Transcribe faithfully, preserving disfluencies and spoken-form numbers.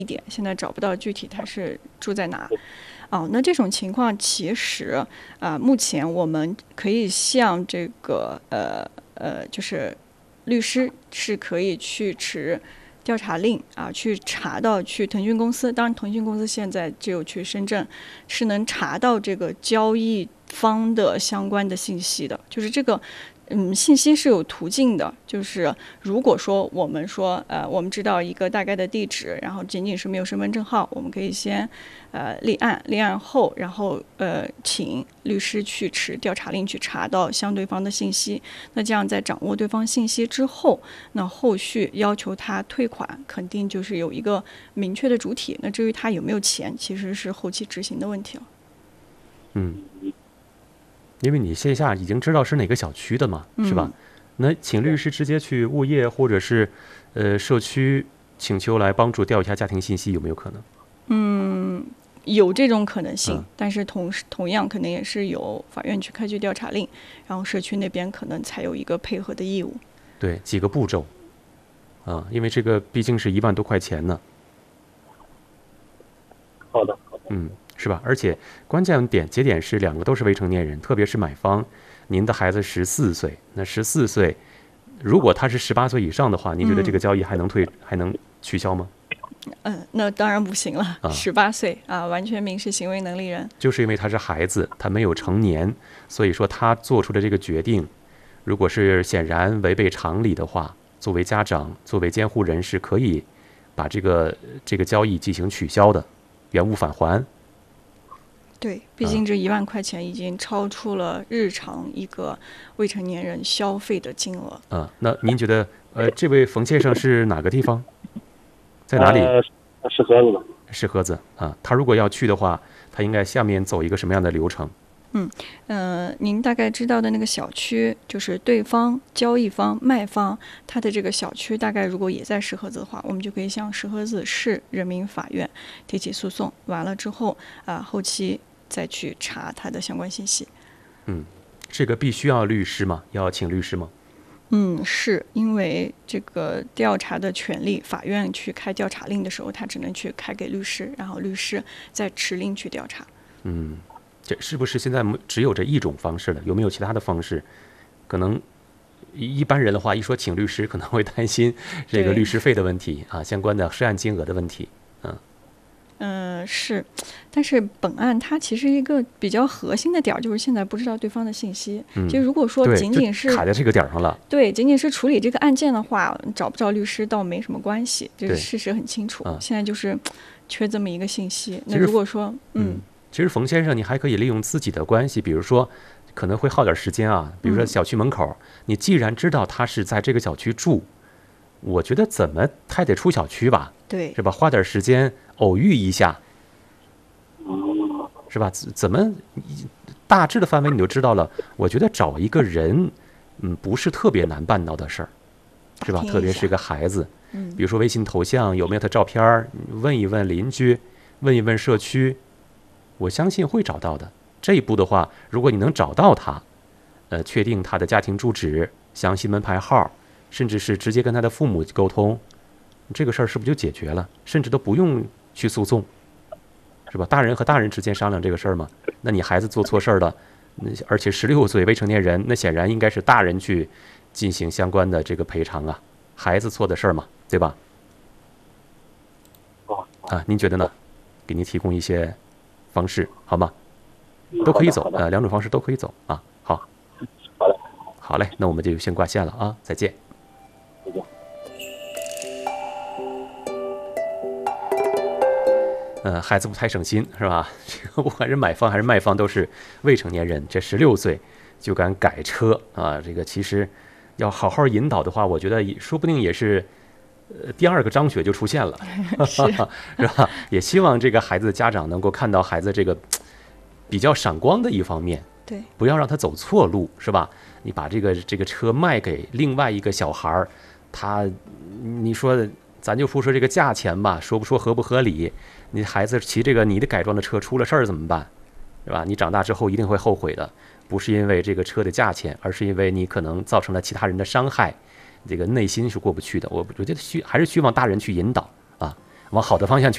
地点，现在找不到具体他是住在哪。哦，那这种情况其实啊、呃，目前我们可以向这个呃呃，就是律师是可以去持调查令啊，去查到去腾讯公司。当然，腾讯公司现在只有去深圳是能查到这个交易方的相关的信息的，就是这个。嗯，信息是有途径的，就是如果说我们说，呃，我们知道一个大概的地址，然后仅仅是没有身份证号，我们可以先，呃，立案，立案后，然后呃，请律师去持调查令去查到相对方的信息。那这样在掌握对方信息之后，那后续要求他退款，肯定就是有一个明确的主体。那至于他有没有钱，其实是后期执行的问题了。 嗯。因为你线下已经知道是哪个小区的嘛，是吧？那请律师直接去物业或者是呃社区请求来帮助调一下家庭信息，有没有可能？ 嗯，有这种可能性， 嗯、 但是同同样可能也是由法院去开具调查令，然后社区那边可能才有一个配合的义务。 对，几个步骤啊，因为这个毕竟是一万多块钱呢。 好的，好的， 嗯。是吧？而且关键点节点是两个都是未成年人，特别是买方，您的孩子十四岁，那十四岁，如果他是十八岁以上的话，您觉得这个交易还能退、嗯、还能取消吗？ 嗯、呃，那当然不行了。十八岁啊，完全民事行为能力人， 就是因为他是孩子，他没有成年，所以说他做出的这个决定，如果是显然违背常理的话，作为家长，作为监护人是可以把这个这个交易进行取消的，原物返还。 对，毕竟这一万块钱已经超出了日常一个未成年人消费的金额。 嗯，那您觉得，呃，这位冯先生是哪个地方？在哪里？ 呃、是河子的。 是河子啊。他如果要去的话，他应该下面走一个什么样的流程？ 嗯，呃，您大概知道的那个小区，就是对方交易方卖方，他的这个小区大概如果也在石河子的话，我们就可以向石河子市人民法院提起诉讼。完了之后啊、呃，后期再去查他的相关信息。 嗯，这个必须要律师吗？要请律师吗？ 嗯，是因为这个调查的权利，法院去开调查令的时候，他只能去开给律师，然后律师再持令去调查。 嗯，这是不是现在只有这一种方式了？有没有其他的方式？可能一般人的话，一说请律师，可能会担心这个律师费的问题啊，相关的涉案金额的问题。嗯。 嗯，是，但是本案它其实一个比较核心的点就是现在不知道对方的信息。 嗯， 其实如果说仅仅是卡在这个点上了， 对，仅仅是处理这个案件的话，找不着律师倒没什么关系，这个事实很清楚。 嗯、 现在就是缺这么一个信息。那如果说，嗯， 其实冯先生，你还可以利用自己的关系，比如说可能会耗点时间啊，比如说小区门口，嗯、你既然知道他是在这个小区住，我觉得怎么他得出小区吧？ 对， 是吧？花点时间偶遇一下，是吧？怎么大致的范围你就知道了？我觉得找一个人，嗯，不是特别难办到的事儿，是吧？特别是一个孩子， 嗯， 比如说微信头像有没有他照片，问一问邻居，问一问社区，我相信会找到的。这一步的话，如果你能找到他，呃，确定他的家庭住址、详细门牌号，甚至是直接跟他的父母沟通。这个事儿是不是就解决了？甚至都不用去诉讼，是吧？大人和大人之间商量这个事儿嘛。那你孩子做错事儿了，而且十六岁未成年人，那显然应该是大人去进行相关的这个赔偿啊。孩子错的事儿嘛，对吧？啊，您觉得呢？给您提供一些方式，好吗？都可以走，呃，两种方式都可以走啊。好， 好的， 好嘞，那我们就先挂线了啊，再见。 再见。 呃，孩子不太省心是吧？这个不管是买方还是卖方都是未成年人，这十六岁就敢改车啊！这个其实要好好引导的话，我觉得说不定也是呃第二个张雪就出现了， 是, 是吧？也希望这个孩子的家长能够看到孩子这个比较闪光的一方面， 对， 不要让他走错路，是吧？你把这个这个车卖给另外一个小孩儿，他你说咱就不说这个价钱吧，说不说合不合理？你孩子骑这个你的改装的车出了事儿怎么办？是吧？你长大之后一定会后悔的，不是因为这个车的价钱，而是因为你可能造成了其他人的伤害，这个内心是过不去的。我觉得需还是希望大人去引导啊，往好的方向去。